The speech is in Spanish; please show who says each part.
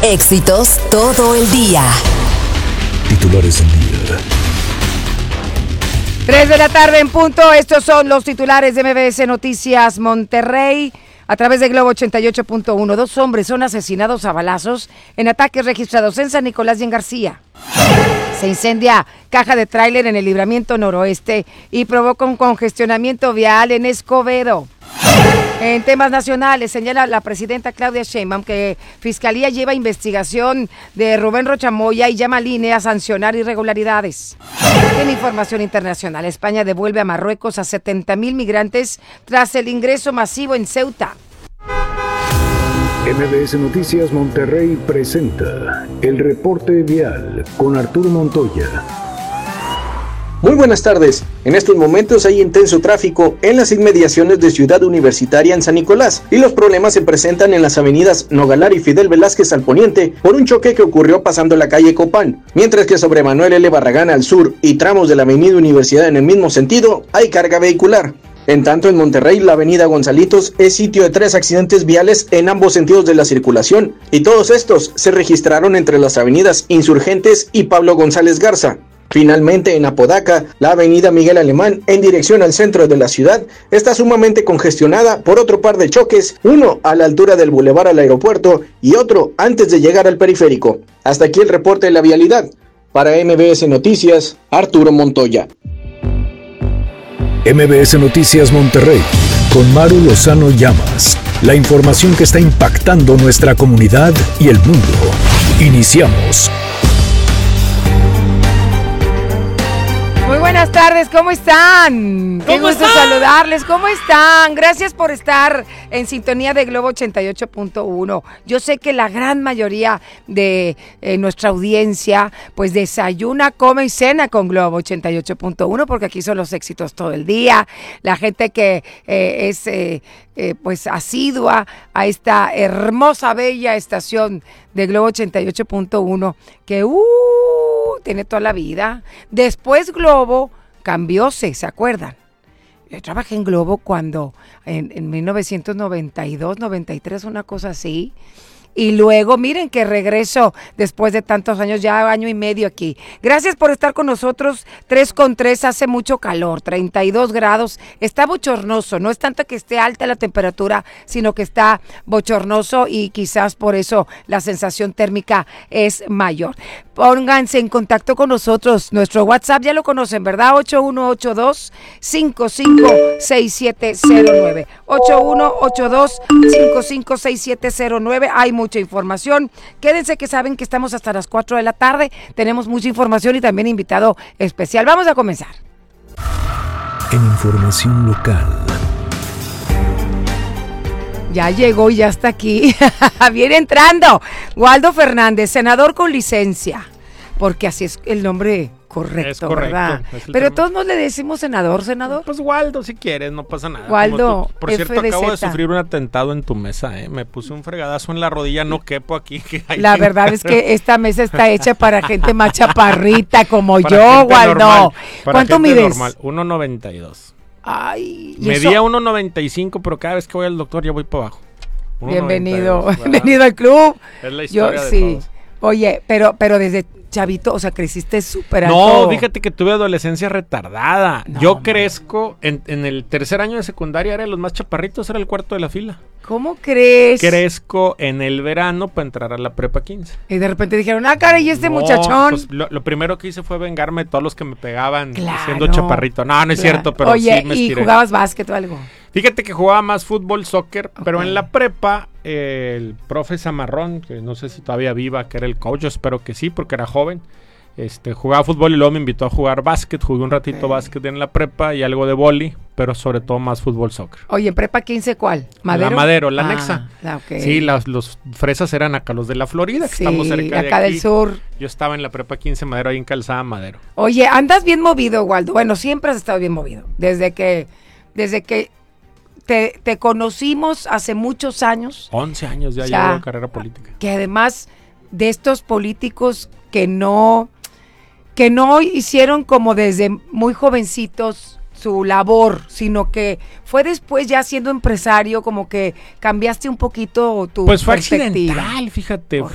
Speaker 1: Éxitos todo el día.
Speaker 2: Titulares del día.
Speaker 3: 3 de la tarde en punto. Estos son los titulares de MBS Noticias Monterrey. A través de Globo 88.1, 2 hombres son asesinados a balazos en ataques registrados en San Nicolás y en García. Se incendia caja de tráiler en el Libramiento Noroeste y provoca un congestionamiento vial en Escobedo. En temas nacionales, señala la presidenta Claudia Sheinbaum que Fiscalía lleva investigación de Rubén Rochamoya y llama al INE a sancionar irregularidades. En información internacional, España devuelve a Marruecos a 70,000 migrantes tras el ingreso masivo en Ceuta.
Speaker 2: MBS Noticias Monterrey presenta el reporte vial con Arturo Montoya.
Speaker 4: Muy buenas tardes. En estos momentos hay intenso tráfico en las inmediaciones de Ciudad Universitaria en San Nicolás y los problemas se presentan en las avenidas Nogalar y Fidel Velázquez al poniente por un choque que ocurrió pasando la calle Copán, mientras que sobre Manuel L. Barragán al sur y tramos de la avenida Universidad en el mismo sentido hay carga vehicular. En tanto, en Monterrey, la avenida Gonzalitos es sitio de 3 accidentes viales en ambos sentidos de la circulación, y todos estos se registraron entre las avenidas Insurgentes y Pablo González Garza. Finalmente, en Apodaca, la avenida Miguel Alemán, en dirección al centro de la ciudad, está sumamente congestionada por otro par de choques, uno a la altura del bulevar al aeropuerto y otro antes de llegar al periférico. Hasta aquí el reporte de la vialidad. Para MBS Noticias, Arturo Montoya.
Speaker 2: MBS Noticias Monterrey, con Maru Lozano Llamas. La información que está impactando nuestra comunidad y el mundo. Iniciamos.
Speaker 3: Muy buenas tardes, ¿cómo están? Qué gusto saludarles, ¿cómo están? Gracias por estar en sintonía de Globo 88.1. Yo sé que la gran mayoría de nuestra audiencia pues desayuna, come y cena con Globo 88.1 porque aquí son los éxitos todo el día. La gente que es pues asidua a esta hermosa, bella estación de Globo 88.1 que tiene toda la vida. Después Globo cambióse, ¿se acuerdan? Yo trabajé en Globo cuando en 1992, 93, una cosa así. Y luego, miren que regreso después de tantos años, ya año y medio aquí. Gracias por estar con nosotros. 3:3, hace mucho calor, 32 grados. Está bochornoso, no es tanto que esté alta la temperatura, sino que está bochornoso y quizás por eso la sensación térmica es mayor. Pónganse en contacto con nosotros. Nuestro WhatsApp ya lo conocen, ¿verdad? 8182-556709. 8182-556709. Hay mucha información. Quédense que saben que estamos hasta las 4 de la tarde. Tenemos mucha información y también invitado especial. Vamos a comenzar.
Speaker 2: En información local.
Speaker 3: Ya llegó y ya está aquí. Viene entrando Waldo Fernández, senador con licencia. Porque así es el nombre correcto, es correcto, ¿verdad? Pero todos nos le decimos senador.
Speaker 5: Pues Waldo, si quieres, no pasa nada.
Speaker 3: Waldo,
Speaker 5: por cierto, acabo de sufrir un atentado en tu mesa, Me puse un fregadazo en la rodilla, no quepo aquí.
Speaker 3: La verdad es que esta mesa está hecha para gente más chaparrita como yo, Waldo. ¿Cuánto mides?
Speaker 5: Normal, 1.92.
Speaker 3: Ay,
Speaker 5: medía 1.95, pero cada vez que voy al doctor ya voy para abajo.
Speaker 3: Bienvenido, bienvenido al club.
Speaker 5: Es la historia de todos.
Speaker 3: Oye, pero desde chavito, o sea, creciste súper alto.
Speaker 5: No, fíjate que tuve adolescencia retardada.
Speaker 3: No,
Speaker 5: yo crezco, en el tercer año de secundaria era de los más chaparritos, era el cuarto de la fila.
Speaker 3: ¿Cómo crees?
Speaker 5: Crezco en el verano para entrar a la prepa 15.
Speaker 3: Y de repente dijeron, caray, este muchachón.
Speaker 5: Pues lo primero que hice fue vengarme de todos los que me pegaban siendo chaparrito. No es cierto, pero
Speaker 3: oye,
Speaker 5: sí me estiré.
Speaker 3: ¿Y jugabas básquet o algo?
Speaker 5: Fíjate que jugaba más fútbol, soccer, pero en la prepa, el profe Zamarrón, que no sé si todavía viva, que era el coach, yo espero que sí, porque era joven, jugaba fútbol y luego me invitó a jugar básquet, jugué un ratito básquet en la prepa y algo de vóley, pero sobre todo más fútbol, soccer.
Speaker 3: Oye, ¿en prepa 15 cuál? ¿Madero?
Speaker 5: La Madero, la anexa.
Speaker 3: Okay.
Speaker 5: Sí, los fresas eran acá, los de la Florida, que estamos cerca de
Speaker 3: acá
Speaker 5: aquí.
Speaker 3: Del sur.
Speaker 5: Yo estaba en la prepa 15 Madero, ahí en Calzada Madero.
Speaker 3: Oye, andas bien movido, Waldo. Bueno, siempre has estado bien movido. Desde que te conocimos hace muchos años.
Speaker 5: 11 años ya llevo carrera política.
Speaker 3: Que además de estos políticos que no hicieron como desde muy jovencitos su labor, sino que fue después ya siendo empresario como que cambiaste un poquito tu perspectiva.
Speaker 5: Pues fue accidental, fíjate.